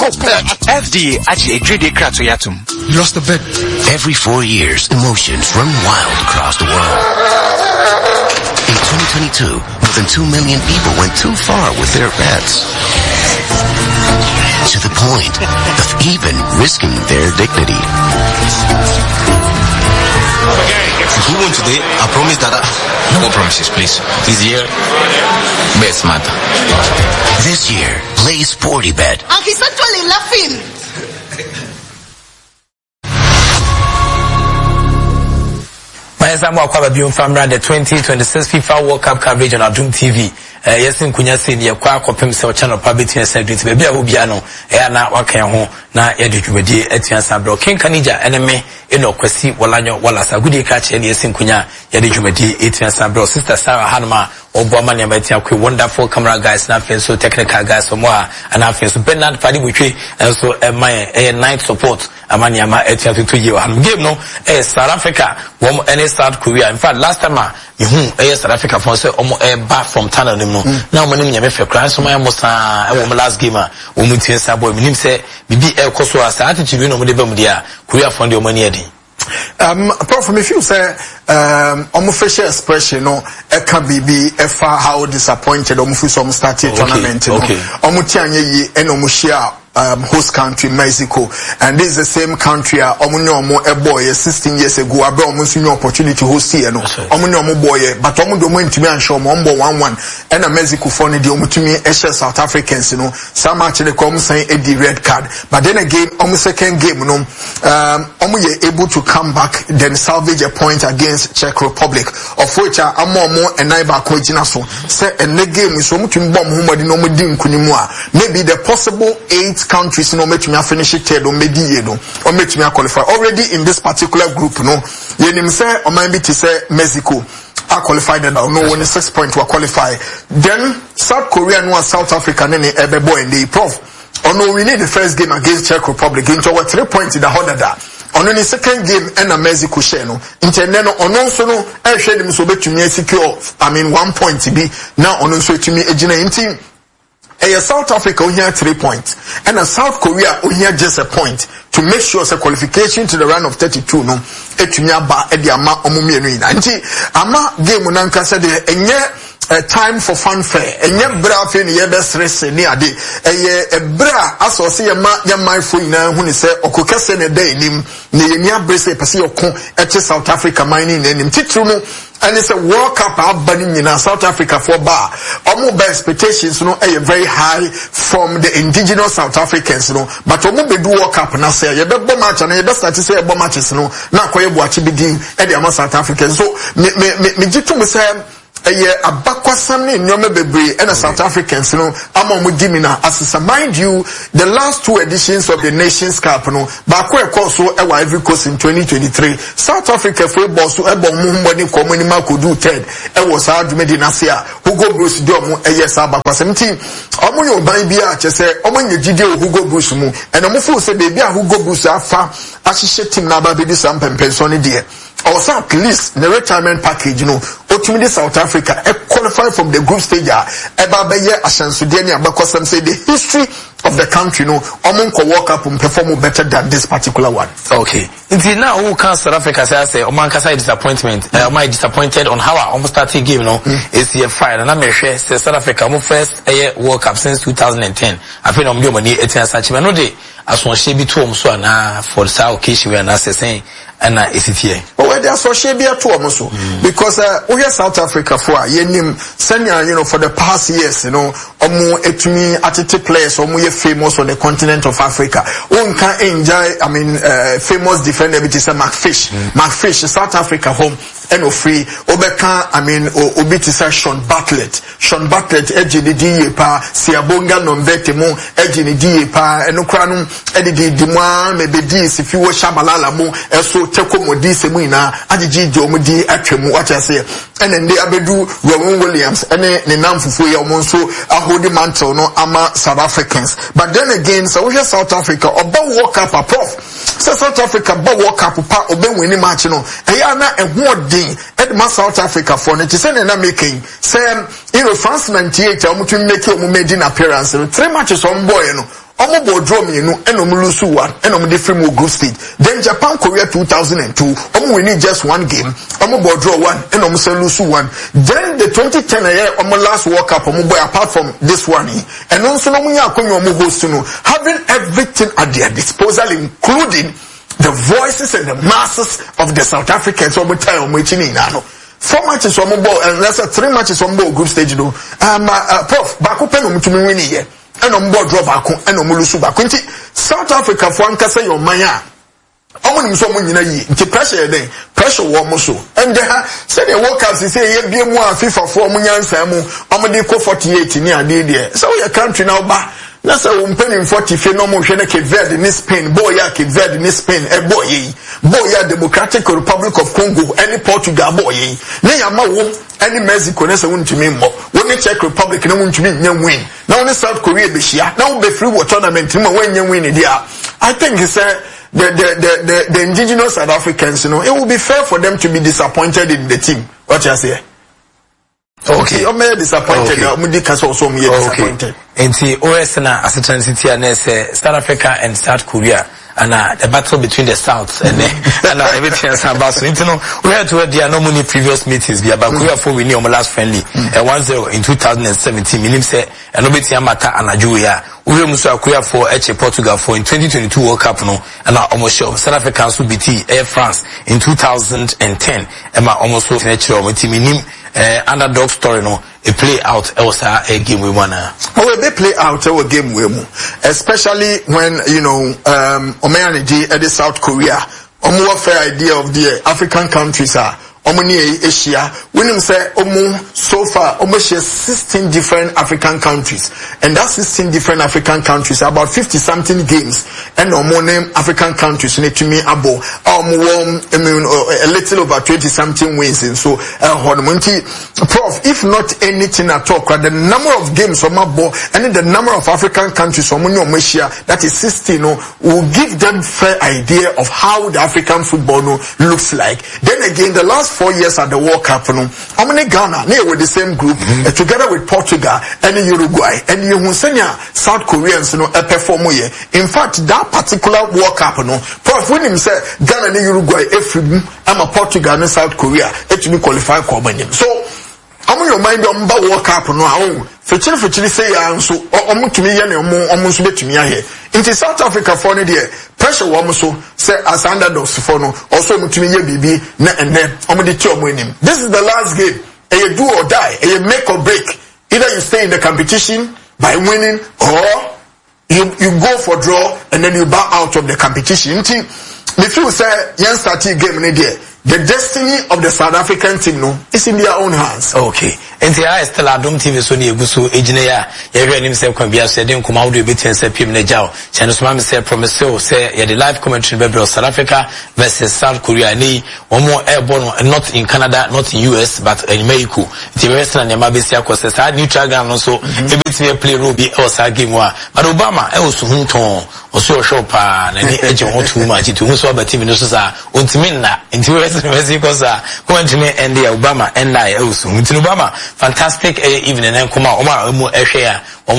FD actually agree krato yatum. You lost the bet. Every 4 years, emotions run wild across the world. In 2022, more than 2 million people went too far with their bets. To the point of even risking their dignity. If we win today, I promise that no promises, please. This year, bets matter. This year, play Sportybet. And he's actually laughing. Mayesamo akwa biom famra the 2026 FIFA World Cup coverage on Adum TV. Yesin kunya se ne yakwa akopem se o channel public na se dwuti be a obia no na wakan ho na ye dwuwadi atiansa bro King Kanija eneme eno kwasi walanyo wala sagudi ka che ne yesin kunya ye dwuwadi atiansa bro sister Sarah Hanma Obama ne matia kwe wonderful camera guys na fe so technical guys so mo and afen so Bernard Fadi Butwe and so my night support amani ama etia to ye wa game no South Africa wom any South Korea. In fact last time South Africa for say back from tunnel no now mo nim nyame fe kran so my mosa last game omu tie sa boy nim say bibi koso asa attitude no mo de bam dia Korea for the money edi. Apart from if you say facial expression no can be how disappointed some started tournament tianye yi eno share host country Mexico, and this is the same country a boy 16 years ago abe omunso opportunity host here no boy but do ntimi ansho 1-1 and Mexico for the omutumi South Africans no some actually come saying the red card, but then again second game no able to come back then salvage a point against Czech Republic, of which and naiba ko gina so say and the game is omutumi bom humadi no mudi nkunimu a maybe the possible 8 countries no make me finish it or maybe or make me qualify already in this particular group no yenim say o man be to say Mexico are qualified now no one 6 points were qualify then South Korea no South Africa ne ebebo and the prof no we need the first game against Czech Republic into 3 points in the order that on the second game and Mexico share no intended on also no I share them so betumi secure 1 point be now on so to me ejina team. South Africa only 3 points and South Korea only just a point to make sure the qualification to the round of 32 no etunya ba e dia ma omumienu ina nti ama game nanka said time for fanfare enye bra fe ne ye besrese ni ade eye bra aso se ye ma fo ina hu ni se okokase ne da enim ne ye ni abrese pese yokon eche South Africa mining ne enim titru no and it's a World Cup abaning in South Africa for bar. Omo by expectations no very high from the indigenous South Africans no, but omo be do World Cup na say ye be bo match and ye be start say bo matches no na koye bo achi be din e dey South Africans. So me jitu me say abakwasam ne nyome bebre and South Africans no ama mo di na asesa. Mind you, the last 2 editions of the Nations Cup no ba ko e course so e wa Ivory Coast in 2023 South Africa for boss so e bo mo mbani ko mo ni ma ko do third e was adwumedi na se a Hugo Bruce di omo yes abakwasam ti omo yo ban bia che se omo nyegide Hugo Bruce mu and omo fu se baby a Hugo Bruce afa ahihye team na ba be di sam pempenso ne de also at least the retirement package you know ultimately South Africa qualify from the group stage eba be ye asansude ni abakosam say the history of the country no omonko World Cup perform better than this particular one. Okay, until now who can South Africa say omankasa disappointment my disappointed on how I almost started game no is here fire and I'm sure say South Africa first World Cup since 2010 I feel no money etian sachi no dey as one she be to so na for the occasion we are now saying and is it here? Oh, well, there's so she be a two so because we are South Africa for yenim senior for the past years omo etumi attitude players omo ye famous on the continent of Africa. One can enjoy famous defender which is McFish South Africa home and free obeka obi ti say Sean Bartlett ejini die pa Siabonga Nomvete mo ejini die pa enokra no edidi dimwa mebedi if you Shabalala mo eso teko modi semu ina agigi jomudi atwemu wacha say ene ndi abedu Rowan Williams ene ne namfufu ye omo nso ahodi mantle no ama South Africans. But then again so we South Africa oba World Cup a prof South Africa ba World Cup pa obe wini match no eya na ehwo Edma South Africa for it is na making say France 98 omutu make made an appearance 3 matches on boy no Omo bo draw me no and omo lose one and omo different group stage. Then Japan Korea 2002 omo win just one game. Omo bo draw one and omo say lose one. Then the 2010 year omo last World Cup omo boy apart from this one and also omo nya akonyo omo host no having everything at their disposal including the voices and the masses of the South Africans omo time omo chini na no. 4 matches omo ball and let's say 3 matches omo ball group stage no. Prof back open omo tumi win here. And on board drop back and on Mulusu back. South Africa for Ankasa your maya. Omo so mun nyina yi nti pressure den pressure wo mo so and say the World Cup say ye bie mu a FIFA for mo nyansa mu omo de ko 48 ni ade de so your country now ba na say wo mpeni 40 fe no mo hwe na Cape Verde ni Spain boy ya Cape Verde ni Spain boy ya Democratic Republic of Congo any Portugal boy yi na ya ma wo any Mexico na say wontumi mmo wo ni Czech Republic na wontumi nya win na wo ni South Korea be hia na wo be free water tournament ma wo nya win dia I think he said the indigenous South Africans, you know, it will be fair for them to be disappointed in the team. What you say? Okay, I'm disappointed. Okay. And see, OS na Asian City and South Africa and South Korea. And the battle between the South and everything else about so you know we had to there are no many previous meetings but Korea for we knew on last friendly 1-0 in 2017 meaning say and obeti amata anajuya we muso Korea for Portugal for in 2022 World Cup no and almost sure South Africa so BT Air France in 2010 and almost so natural meaning underdog story no a play out also a game we wanna they play out our game we especially when you know Omeaniji at the South Korea omo fair idea of the African countries are Omoni Asia, when say so far almost 16 different African countries, and that 16 different African countries are about 50 something games, and name African countries need to me abo a little over 20 something wins, and so Prof, if not anything at all, the number of games from abo and the number of African countries from Asia that is 16 will give them fair idea of how the African football looks like. Then again, the last 4 years at the World Cup, how many Ghana, they were the same group, together with Portugal and Uruguay, and you senior South Koreans, perform here. In fact, that particular World Cup, Prof, when him say Ghana and Uruguay, I'm a Portugal and South Korea, it will qualify for so, I'm your mind on World Cup, Fetchili say, so, to me, almost to me here. It is South Africa for the day. Pressure Wamuso say as underdogs for no, also to me, BB, and then, winning. This is the last game. A do or die, a make or break. Either you stay in the competition by winning, or you go for draw and then you bow out of the competition. If you say, yes, start game in a day. The destiny of the South African team is in their own hands. Okay. And the I still Adom TV so near Gusu Engineer, every himself can be a said, come out with and say Pim Nejao. Channel Mama said, promise so say, the live commentary of South Africa versus South Korea. One more airborne, not in Canada, not in US, but in Mexico. The Western and Yamabisia was a neutral ground also, every play Ruby or Sagim. But Obama, also Hunton, also shop and any edge of too much to who's over TV news are Untimina, into Mexico's going to me and the Obama and I also. Obama, fantastic evening and come out, share,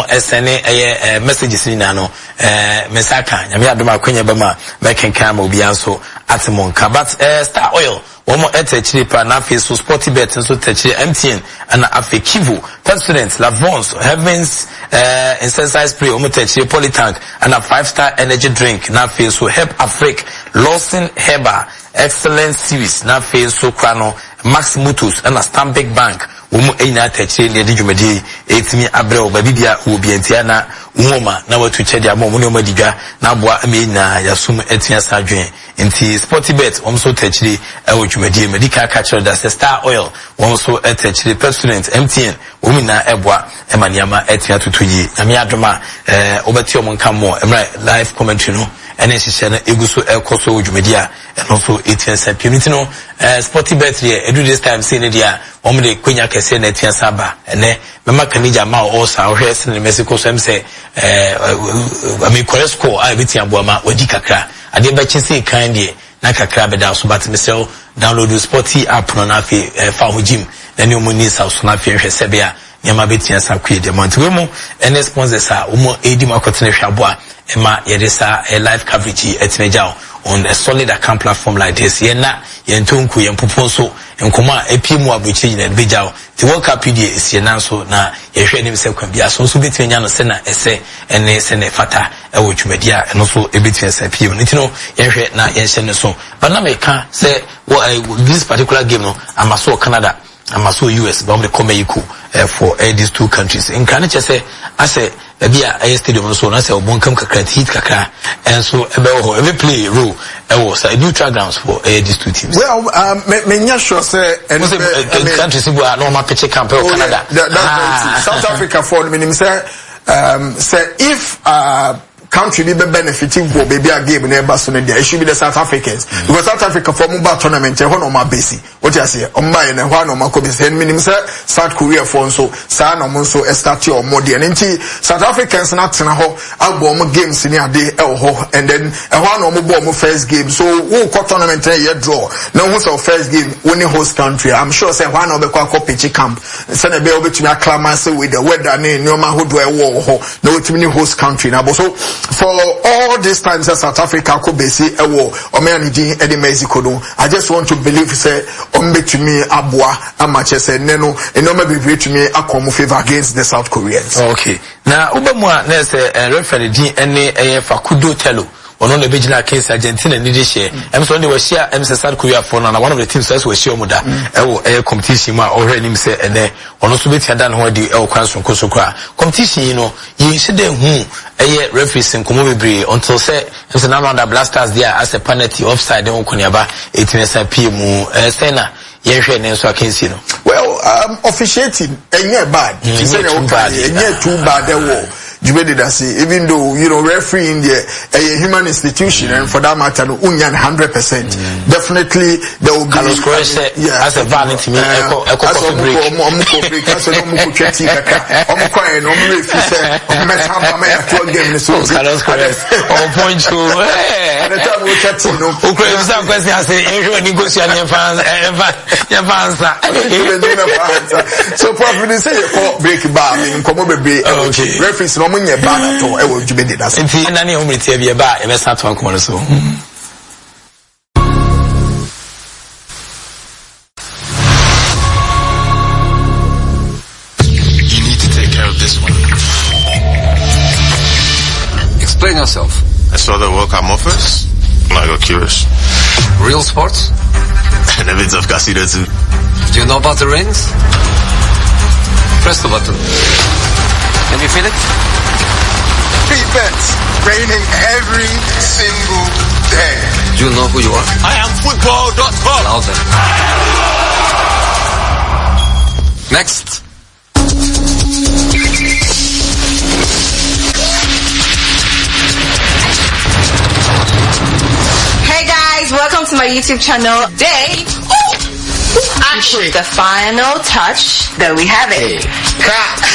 SNA messages in Nano, Mesaka, Yamia Quenya Bama, making Camo Bianso, Atamonka. But Star Oil, one more etchili Panafi, so Sporty Bet, and so Techi MTN, and Afe Kivu, President, Lavons, Heavens, Incense Spray, Omotechi, Polytank, and a 5-star energy drink, Nafi, so Help Africa, Lawson Heba, Excellent Series, Nafi, so Krano, Max Mutus, and a Stambic Bank. Ina teche le di jumedi etimi abrel babibia obi entiana nwoma na watu chedia mo munyo madiga na boa ame na yasum etia sadwen enti Sportybet omso teche e jumedi medical catcher da Star Oil omso teche president MTN omina eboa emaniama etia tutuyi ame adoma obeti omonka mo emra live commentary no ene hihye na eguso ekoso jumedi and also etia sapimiti no Sportybet here edu this time say ne dia omde kwenya kese na etia saba ene mema kanija ma osa ohwese ne Mexico so say ami koresko a bitia boama wadi kakra ade ba chese kan de na kakra be da so bat mesel download the Sporty app no na fe fa ho gym na ne omuni sa so na fe hwese bia nyama betia sa kwe de month we mo any sponsors a umo edi makotene hwabo ema yedesa a live coverage etmeja on a solid account platform like this yena yentonku yempopo so nkoma epimu abuchi nyina beja the World Cup PD is yena so na yehwe nim se kwabia so betia no se na ese ene se ne fata ewo twumedia eno so ebetia se pio ntino yehwe na yenhye ne so but na meka say this particular game no amaso Canada amaso US but the come equal for these two countries in Canada say ase bia a stadium so na say obonkam kakra hit kakra and so every play role was neutral grounds for these two teams. Well, me sure say countries who are normal pitch camp Canada. That's South Africa for me say if country be benefiting for baby a game in Barcelona, it should be the South Africans. Because South Africa for mobile tournament, one on my base. What you say? On my and one on my copies, and minimum South Korea for so, San Omonso, a statue or more. And South Africans not in a whole album games in a day, and then a one on mobile first game. So, who got tournament a year draw? No, who's our first game winning host country? I'm sure say one of the pitch camp. Send a bell between a clamance with the weather name, no man who do a war, no, it's mini host country. Now, so, for all these times that South Africa could be see a war or managing Eddie Mexico, I just want to believe say ombe to me abwa amache say neno and no maybe to me a come favor against the South Koreans. Okay. Now Obama there's a referee any Facundo Tello. One the original case Argentina need to share. I'm so they were share South Korea for now. One of the teams that was share muda. Competition ma already him say and then on also better than what the class from Kosokra. Competition, you know, you see them who referees in Komobi until say I'm now under blasters there as a penalty offside on Konyaba 18 PM Sena. Well, officiating ain't bad. She said too bad there war. Even though, you know, referee in a human institution, and for that matter, union 100%. Definitely, there will be. Carlos Corres, as a vanity, so probably say break bar in Komobe referees no money bad at all. I will do that. And any home with TV about a start to come so. You need to take care of this one. Explain yourself. I saw the World Cup offers and I got curious. Real sports? And a bit of casino too. Do you know about the rings? Press the button. Can you feel it? Free bets raining every single day. Do you know who you are? I am football.com. Louder. Next. Hey guys, welcome to my YouTube channel. Today, actually the final touch that we have it.